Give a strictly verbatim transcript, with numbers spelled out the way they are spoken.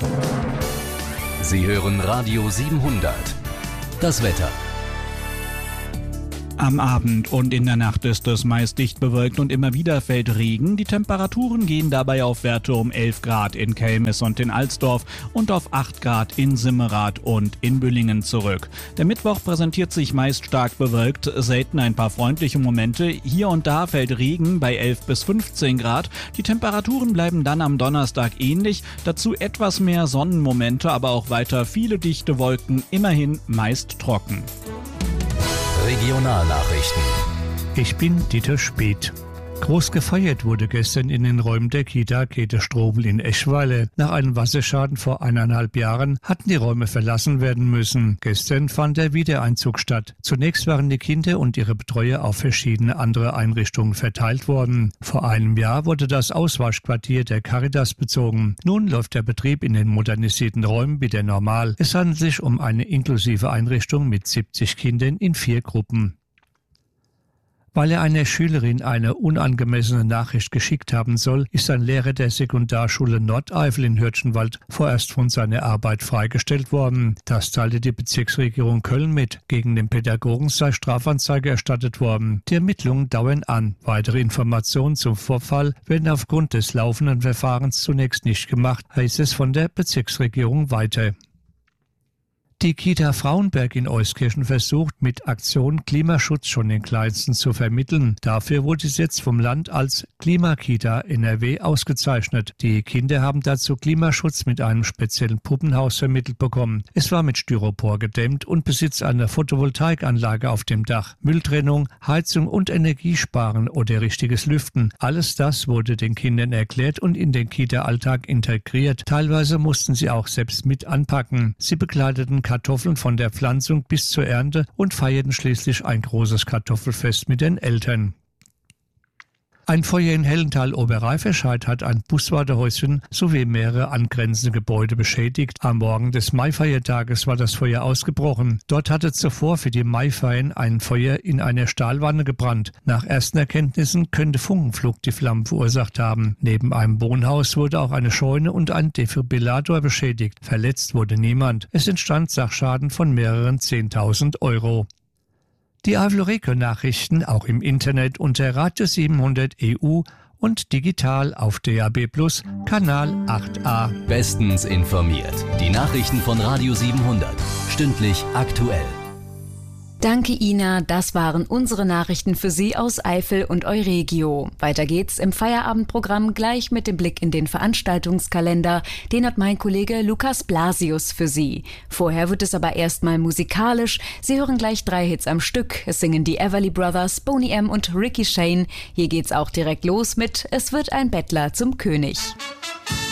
Sie hören Radio siebenhundert. Das Wetter. Am Abend und in der Nacht ist es meist dicht bewölkt und immer wieder fällt Regen. Die Temperaturen gehen dabei auf Werte um elf Grad in Kelmis und in Alsdorf und auf acht Grad in Simmerath und in Büllingen zurück. Der Mittwoch präsentiert sich meist stark bewölkt, selten ein paar freundliche Momente. Hier und da fällt Regen bei elf bis fünfzehn Grad. Die Temperaturen bleiben dann am Donnerstag ähnlich. Dazu etwas mehr Sonnenmomente, aber auch weiter viele dichte Wolken, immerhin meist trocken. Regionalnachrichten. Ich bin Dieter Speth. Groß gefeiert wurde gestern in den Räumen der Kita Käthe Strobel in Eschweiler. Nach einem Wasserschaden vor eineinhalb Jahren hatten die Räume verlassen werden müssen. Gestern fand der Wiedereinzug statt. Zunächst waren die Kinder und ihre Betreuer auf verschiedene andere Einrichtungen verteilt worden. Vor einem Jahr wurde das Auswaschquartier der Caritas bezogen. Nun läuft der Betrieb in den modernisierten Räumen wieder normal. Es handelt sich um eine inklusive Einrichtung mit siebzig Kindern in vier Gruppen. Weil er einer Schülerin eine unangemessene Nachricht geschickt haben soll, ist ein Lehrer der Sekundarschule Nordeifel in Hürtgenwald vorerst von seiner Arbeit freigestellt worden. Das teilte die Bezirksregierung Köln mit. Gegen den Pädagogen sei Strafanzeige erstattet worden. Die Ermittlungen dauern an. Weitere Informationen zum Vorfall werden aufgrund des laufenden Verfahrens zunächst nicht gemacht, heißt es von der Bezirksregierung weiter. Die Kita Frauenberg in Euskirchen versucht mit Aktion Klimaschutz schon den Kleinsten zu vermitteln. Dafür wurde sie jetzt vom Land als Klimakita N R W ausgezeichnet. Die Kinder haben dazu Klimaschutz mit einem speziellen Puppenhaus vermittelt bekommen. Es war mit Styropor gedämmt und besitzt eine Photovoltaikanlage auf dem Dach. Mülltrennung, Heizung und Energiesparen oder richtiges Lüften. Alles das wurde den Kindern erklärt und in den Kita-Alltag integriert. Teilweise mussten sie auch selbst mit anpacken. Sie begleiteten Kartoffeln von der Pflanzung bis zur Ernte und feierten schließlich ein großes Kartoffelfest mit den Eltern. Ein Feuer in Hellental-Oberreiferscheid hat ein Buswartehäuschen sowie mehrere angrenzende Gebäude beschädigt. Am Morgen des Maifeiertages war das Feuer ausgebrochen. Dort hatte zuvor für die Maifeiern ein Feuer in einer Stahlwanne gebrannt. Nach ersten Erkenntnissen könnte Funkenflug die Flammen verursacht haben. Neben einem Wohnhaus wurde auch eine Scheune und ein Defibrillator beschädigt. Verletzt wurde niemand. Es entstand Sachschaden von mehreren zehntausend Euro. Die Eifel-Region-Nachrichten auch im Internet unter Radio siebenhundert E U und digital auf D A B Plus, Kanal acht a. Bestens informiert. Die Nachrichten von Radio siebenhundert. Stündlich aktuell. Danke, Ina. Das waren unsere Nachrichten für Sie aus Eifel und Euregio. Weiter geht's im Feierabendprogramm gleich mit dem Blick in den Veranstaltungskalender. Den hat mein Kollege Lukas Blasius für Sie. Vorher wird es aber erstmal musikalisch. Sie hören gleich drei Hits am Stück. Es singen die Everly Brothers, Boney M. und Ricky Shane. Hier geht's auch direkt los mit Es wird ein Bettler zum König.